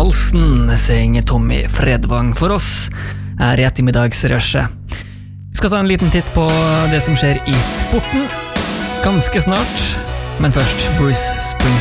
halsen, synger Tommy Fredvang for oss her I ettermiddagsrushet. Vi skal ta en liten titt på det som skjer I sporten ganske snart, men først Bruce Springsteen.